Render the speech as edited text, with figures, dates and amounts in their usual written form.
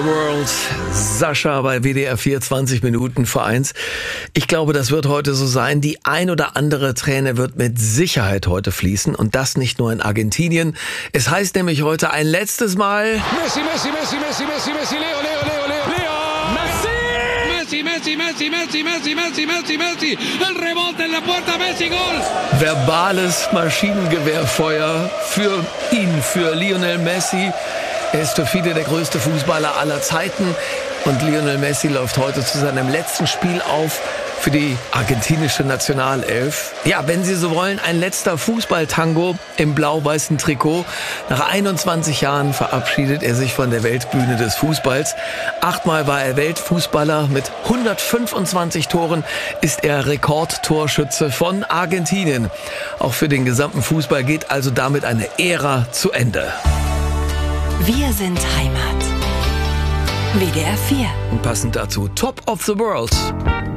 World, Sascha bei WDR 4, 20 Minuten vor 1. Ich glaube, das wird heute so sein. Die ein oder andere Träne wird mit Sicherheit heute fließen und das nicht nur in Argentinien. Es heißt nämlich heute ein letztes Mal Messi, Messi, Messi, Messi, Messi, Messi, Leo, Leo, Leo, Leo, Leo. Messi! Messi, Messi, Messi, Messi, Messi, Messi, Messi. El rebote en la puerta, Messi, Gol. verbales Maschinengewehrfeuer für ihn, für Lionel Messi. Er ist für viele der größte Fußballer aller Zeiten und Lionel Messi läuft heute zu seinem letzten Spiel auf für die argentinische Nationalelf. Ja, wenn Sie so wollen, ein letzter Fußballtango im blau-weißen Trikot. Nach 21 Jahren verabschiedet er sich von der Weltbühne des Fußballs. 8-mal war er Weltfußballer. Mit 125 Toren ist er Rekordtorschütze von Argentinien. Auch für den gesamten Fußball geht also damit eine Ära zu Ende. Wir sind Heimat. WDR 4. Und passend dazu Top of the World.